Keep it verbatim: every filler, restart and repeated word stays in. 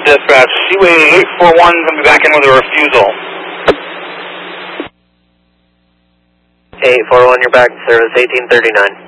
dispatch. Seaway eight four one is going to be back in with a refusal. eight four one, you're back in service, eighteen thirty-nine.